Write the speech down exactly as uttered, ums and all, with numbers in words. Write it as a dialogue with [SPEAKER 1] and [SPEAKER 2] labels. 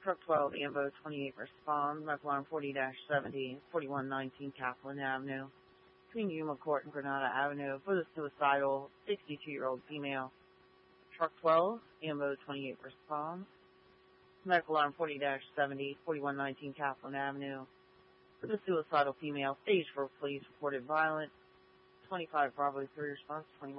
[SPEAKER 1] Truck twelve, Ambo twenty-eight, respond. Medical alarm forty seventy, forty-one nineteen Kaplan Avenue. Between Yuma Court and Granada Avenue for the suicidal sixty-two-year-old female. Truck twelve, Ambo twenty-eight, respond. Medical alarm forty seventy, forty-one nineteen Kaplan Avenue for the suicidal female. Stage four police reported violent. twenty-five Bravo three response, twenty-one.